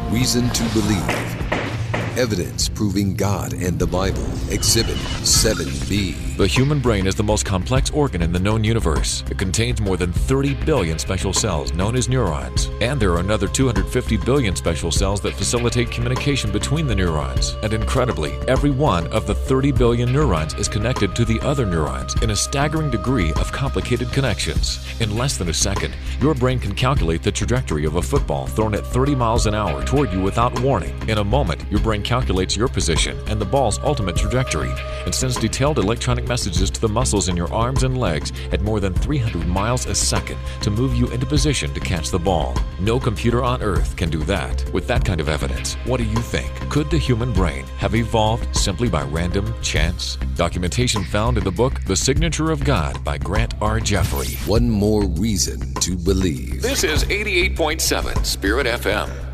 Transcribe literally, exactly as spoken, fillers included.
reason to believe. Evidence proving God and the Bible. Exhibit seven B. The human brain is the most complex organ in the known universe. It contains more than thirty billion special cells known as neurons. And there are another two hundred fifty billion special cells that facilitate communication between the neurons. And incredibly, every one of the thirty billion neurons is connected to the other neurons in a staggering degree of complicated connections. In less than a second, your brain can calculate the trajectory of a football thrown at thirty miles an hour toward you without warning. In a moment, your brain calculates your position and the ball's ultimate trajectory and sends detailed electronic messages to the muscles in your arms and legs at more than three hundred miles a second to move you into position to catch the ball. No computer on Earth can do that. With that kind of evidence, what do you think? Could the human brain have evolved simply by random chance? Documentation found in the book The Signature of God by Grant R. Jeffrey. One more reason to believe. This is eighty-eight point seven Spirit F M.